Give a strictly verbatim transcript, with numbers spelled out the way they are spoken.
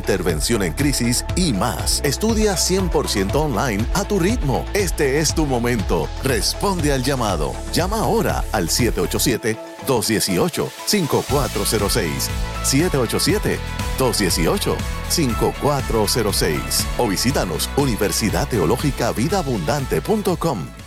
intervención en crisis y más. Estudia cien por ciento online a tu ritmo. Este es tu momento. Responde al llamado. Llama ahora al siete ocho siete, dos uno ocho, cinco cuatro cero seis. siete ocho siete, dos uno ocho, cinco cuatro cero seis. O visítanos universidad teológica vida abundante punto com.